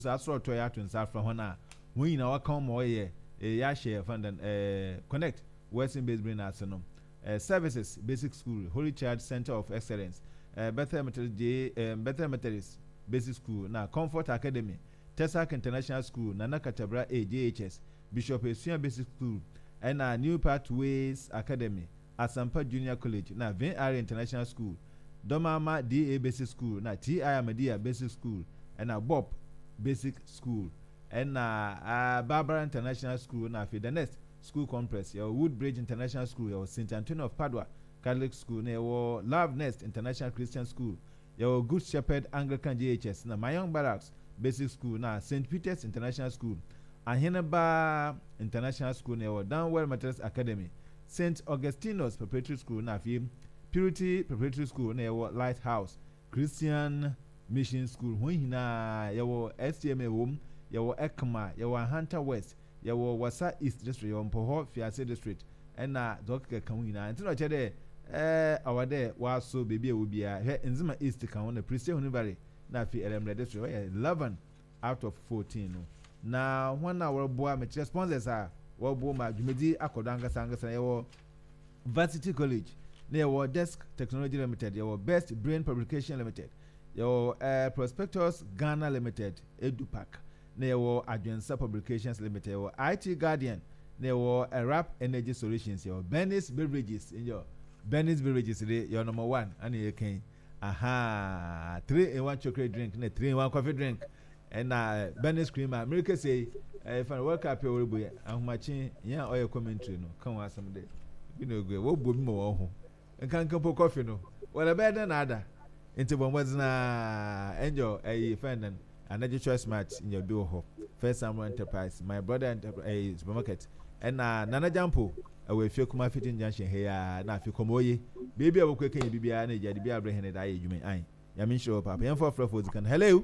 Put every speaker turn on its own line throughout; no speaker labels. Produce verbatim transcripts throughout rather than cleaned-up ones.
That's what to to inside from Hona. We in our come away a Yashe fund and connect Western Base Brain Arsenal. Services, Basic School, Holy Child Center of Excellence, Bethel Methodist, Bethel Methodist Basic School, now Comfort Academy, Tesak International School, Nana Katabra A J H S, Bishop Esuan Basic School, and our New Pathways Academy, Asampa Junior College, now Vin Ari International School, Domama D A Basic School, now T I Amadia Basic School, and our Bob Basic School, and uh, Barbara International School, now for the next school complex, your Woodbridge International School, your Saint Antonio of Padua Catholic School, your Love Nest International Christian School, your Good Shepherd Anglican G H S, now my young barracks Basic School, now Saint Peter's International School, Ahenaba International School, your Downwell Matters Academy, Saint Augustinos Preparatory School, now Purity Preparatory School, your Lighthouse Christian Mission School, Huina, your S T M A Home, your Ekma, your Hunter West. Yawo Wasa East District, your Mpoho Fiase District, and na Doctor Kamina. And to know eh, our day was so baby will be a Enzima East Town, the Priest Univary, Nafi Elemre District, eleven out of fourteen. Now, one hour boy, my sponsors are Waboma, Jumedi, Akodanga Sangas, and your Varsity College, near your Desk Technology Limited, your Best Brain Publication Limited, your uh, Prospectus Ghana Limited, EduPac. Newo Adwensa Publications Limited, or I T Guardian, newo a Rap Energy Solutions, your Benny's Beverages in your Benny's Beverages today, your number one, and you can aha three in one chocolate drink, ne three in one coffee drink, and uh Benny's cream. America say if I work up your boy, I'm matching yeah oil commentary no come on someday. You know go what boom more home. And can't come for coffee no. Well a better than other. Into one was na enjoy a friend and another choice match in your door. First Summer Enterprise, my brother enterprise supermarket, and uh, Nana Jampo. I will feel come fitting junction here. Now, if you come away, baby, I will quickly be an age. I'll be able to I you may I. Yamin show papa. And for Fluffles can hello.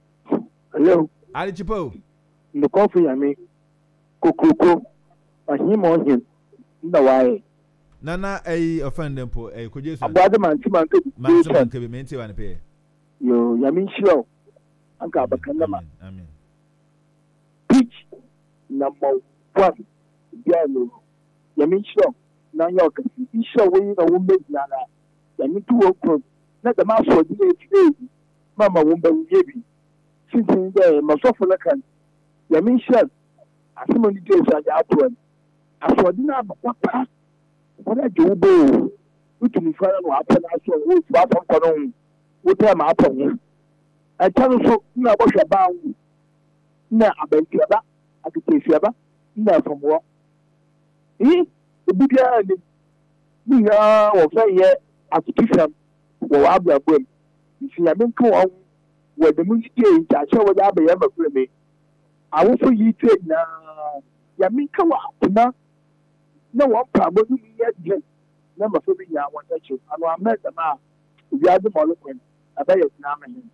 Hello.
Ali Chipo.
The coffee, I mean, Coco, a him on him. No way.
Nana, a offend them for a could you say,
Brother man, man,
man, can be maintained and pay.
You, Yamin show. Anka bakandama
amen
pitch number one yalo yami show na yoka show we na wumbe na yami two o'clock na the maso di today mama wumbe yebi since there masofo na kan yami show asimo ni days aja atwan asodina papa wona jobo utumi fara no apana so wo fa fa kono wo te ma apon I tell you so, you know about your bound. No, I bet you about I could take you about no from what? Eh? The big guy, me, or say, yeah, I could teach them. Well, I'll be a boy. You see, I've been called where the movie game, I show what I'll be ever for me. I will for you to now. Yeah, me come out now. No one probably yet. Number for me, I want to you. I know I met them out. We are the Moluccan. I bet it's not me.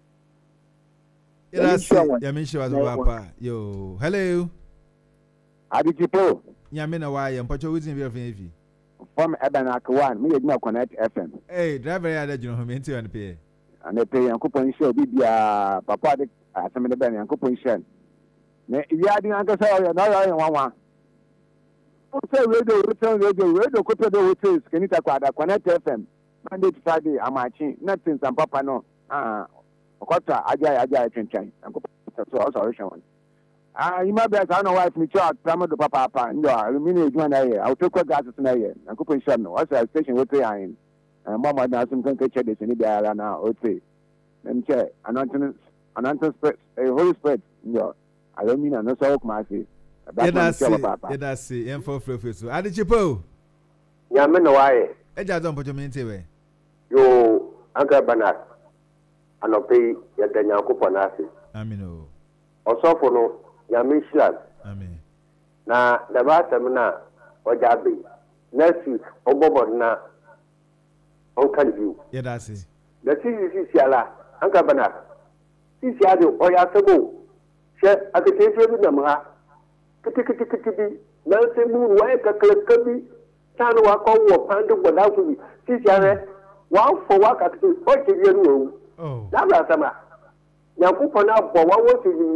Yes, Yamisha was Papa. Yo, hello.
Adikipo.
Yamina, why I'm Pacho with him
from Ebenak one, me no connect F M.
Hey, driver, I let you know him to and pay.
And they pay and coupon show be a papa at some of the Benny and coupon shen. If you are the answer, you're not one one. Also, radio, return radio, radio, coupon the hotels, can you talk about connect F M? Monday to Friday, I'm watching nothing, some papa no. Ah. Okota ajay ajay twenty and go so also one. Ah, you might be as I know wife me chat pramo do papa papa ndo alumini ejuma na here. I will take gas na here. Na ko pension no. What's the station we pay in? And mama na some can catch this ni biara na o say. Them che anointing anointing spirit a holy spirit ndo. Alumini no so kuma say.
That's it. That's it. And for free so. Adi chipo.
Ya me no wae.
Eja don pocho mente we.
Yo Anka Banak. Anope ya ganyankopɔ n'ase.
Amen o.
Ɔsɔfo no ya mishilas.
Amen.
Na daba asɛm na ɔgya be. Next week ɔbɔbɔ na ɔnka view.
Yeah, that's it.
The sisi sisi ala Anka Banak. Sisi ade ɔya asɛbo. Hwɛ aketeefe bi nam ha. Kitikiti bi na nsɛm mu wɔyɛ kakraka bi. Tano wakɔ wɔ pando gbɔdafo bi. Sisi ara wɔafɔ wakakete ɔkyɛ bi ɛnu wɔwu.
Oh.
Dabla sama. nyankopɔn abɔ wa wo